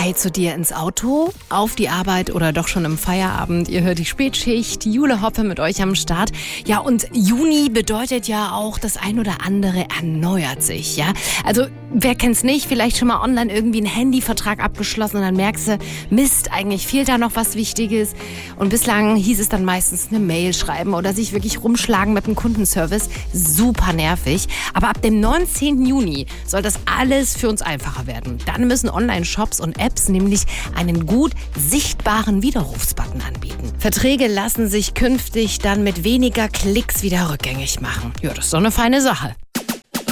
Hi zu dir ins Auto, auf die Arbeit oder doch schon im Feierabend. Ihr hört die Spätschicht, Jule Hoppe mit euch am Start. Ja, und Juni bedeutet ja auch, das ein oder andere erneuert sich, ja. Also, wer kennt's nicht, vielleicht schon mal online irgendwie einen Handyvertrag abgeschlossen und dann merkst du, Mist, eigentlich fehlt da noch was Wichtiges. Und bislang hieß es dann meistens eine Mail schreiben oder sich wirklich rumschlagen mit dem Kundenservice. Super nervig. Aber ab dem 19. Juni soll das alles für uns einfacher werden. Dann müssen Online-Shops und Apps nämlich einen gut sichtbaren Widerrufsbutton anbieten. Verträge lassen sich künftig dann mit weniger Klicks wieder rückgängig machen. Ja, das ist doch eine feine Sache.